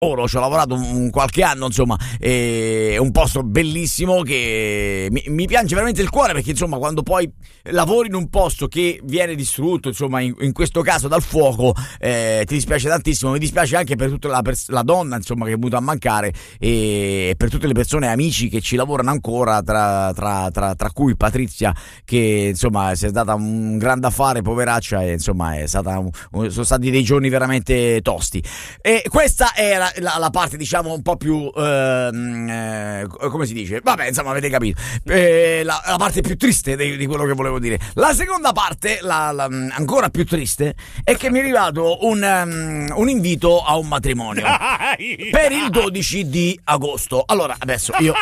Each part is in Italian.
lavoro, ci ho lavorato qualche anno, insomma, è un posto bellissimo che mi piange veramente il cuore, perché insomma quando poi lavori in un posto che viene distrutto, insomma in questo caso dal fuoco, ti dispiace tantissimo. Mi dispiace anche per tutta la donna, insomma, che è venuta a mancare, e per tutte le persone e amici che ci lavorano ancora, tra cui Patrizia, che insomma si è data un grande affare, poveraccia, e insomma sono stati dei giorni veramente tosti. E questa era la parte, diciamo, un po' più come si dice? Vabbè, insomma, avete capito. La parte più triste di quello che volevo dire. La seconda parte, ancora più triste, è che mi è arrivato un invito a un matrimonio per il 12 di agosto. Allora, adesso io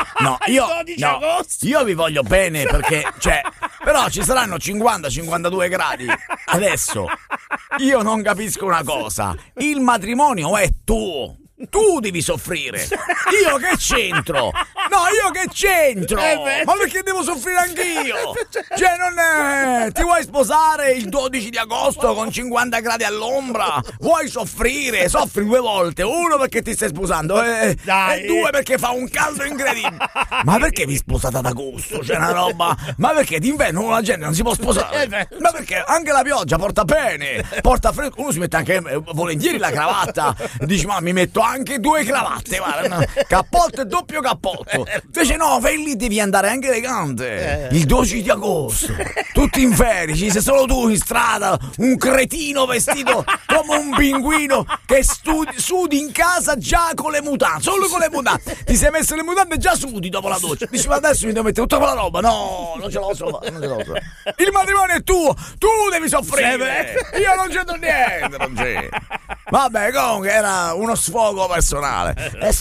vi voglio bene, perché però ci saranno 50-52 gradi. Adesso io non capisco una cosa: il matrimonio è tuo, tu devi soffrire. Io che c'entro? No, io che c'entro? Ma perché devo soffrire anch'io? Cioè, non ti vuoi sposare il 12 di agosto con 50 gradi all'ombra? Vuoi soffrire? Soffri 2 volte. 1 perché ti stai sposando, e 2 perché fa un caldo incredibile. Ma perché vi sposate ad agosto? C'è una roba. Ma perché d'inverno la gente non si può sposare? Ma perché anche la pioggia porta bene, porta fresco. Uno si mette anche volentieri la cravatta, dici: ma mi metto anche 2 cravatte, guarda, cappotto e doppio cappotto. Invece no, fai lì, devi andare anche elegante. Il 12 di agosto, tutti in ferie, ci sei solo tu in strada, un cretino vestito come un pinguino che sudi in casa già con le mutande, solo con le mutande. Ti sei messo le mutande già sudi dopo la doccia. Dici: ma adesso mi devo mettere tutta quella roba. No, non ce la posso fare, non ce la posso fare. Il matrimonio è tuo, tu devi soffrire. Io non c'entro niente, non c'è. Vabbè, comunque era uno sfogo personale.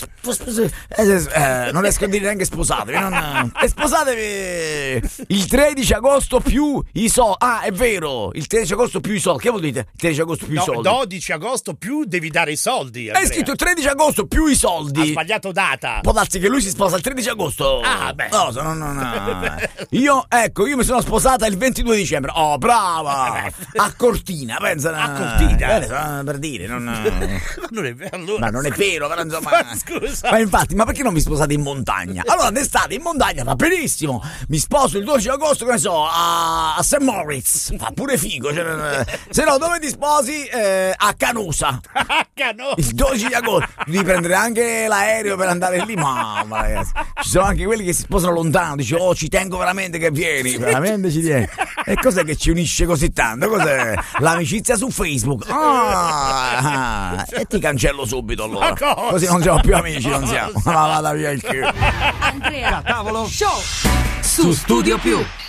Non riesco a dire neanche sposatevi. Sposatevi il 13 agosto più i soldi. Ah, è vero, il 13 agosto più i soldi. Che vuol dire? Il 13 agosto più i soldi? 12 agosto più devi dare i soldi, Andrea. È scritto il 13 agosto più i soldi. Ha sbagliato data. Può darsi che lui si sposa il 13 agosto. Ah, beh. No. Io mi sono sposata il 22 dicembre. Oh, brava. A Cortina, pensa. A Cortina? Per dire, non è vero, allora. Ma non è vero, però insomma. Scusa. Ma infatti, ma perché non vi sposate in montagna? Allora, d'estate in montagna va benissimo. Mi sposo il 12 agosto, che ne so, a St. Moritz. Fa pure figo. Se no, dove ti sposi? A Canosa. A Canosa. Il 12 di agosto. Devi prendere anche l'aereo per andare lì. Mamma, ragazzi. Ci sono anche quelli che si sposano lontano. Dici: oh, ci tengo veramente che vieni. Veramente ci tieni. E cos'è che ci unisce così tanto? Cos'è? L'amicizia su Facebook. E ti cancello subito, allora. Così non siamo più amici, non siamo. Ma vada via il culo. Andrea Tavolo Show su Studio Più.